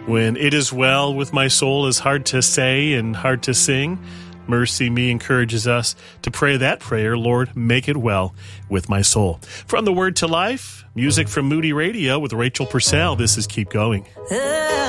When it is well with my soul is hard to say and hard to sing, Mercy Me encourages us to pray that prayer, Lord, make it well with my soul. From the Word to Life, music from Moody Radio with Rachel Purcell. This is Keep Going.